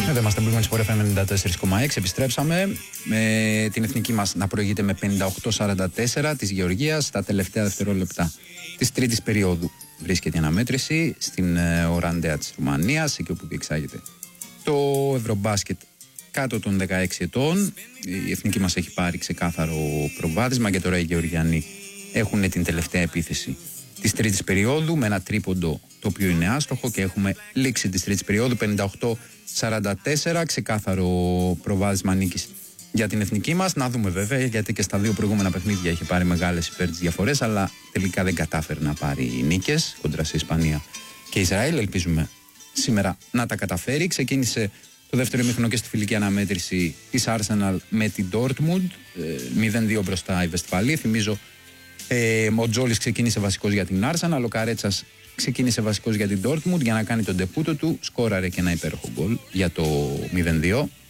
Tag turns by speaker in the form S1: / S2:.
S1: Εδώ είμαστε στην Sport FM 94,6. Επιστρέψαμε με την εθνική μας να προηγείται με 58-44 της Γεωργίας στα τελευταία δευτερόλεπτα της τρίτης περίοδου. Βρίσκεται η αναμέτρηση στην Οραντέα της Ρουμανίας, εκεί όπου διεξάγεται το Ευρωμπάσκετ κάτω των 16 ετών. Η εθνική μας έχει πάρει ξεκάθαρο προβάδισμα και τώρα οι Γεωργιανοί έχουν την τελευταία επίθεση της τρίτης περίοδου με ένα τρίποντο το οποίο είναι άστοχο και έχουμε λήξη της τρίτης περίοδου 58-44, ξεκάθαρο προβάδισμα νίκης για την εθνική μας. Να δούμε βέβαια, γιατί και στα δύο προηγούμενα παιχνίδια είχε πάρει μεγάλες υπέρ τις διαφορές, αλλά τελικά δεν κατάφερε να πάρει νίκες κόντρα σε Ισπανία και Ισραήλ. Ελπίζουμε σήμερα να τα καταφέρει. Ξεκίνησε το δεύτερο ημίχρονο και στη φιλική αναμέτρηση της Arsenal με την Dortmund, 0-2 μπροστά η Βεστφαλή. Θυμίζω ο Τζόλης ξεκίνησε βασικός για την Arsenal, ο Καρέτσας ξεκίνησε βασικός για την Dortmund για να κάνει τον ντεπούτο του, σκόραρε και ένα υπέροχο γκολ για το 0-2.